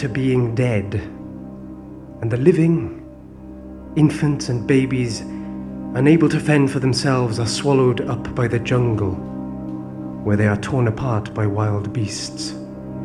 to being dead, and the living, infants and babies, unable to fend for themselves, are swallowed up by the jungle, where they are torn apart by wild beasts.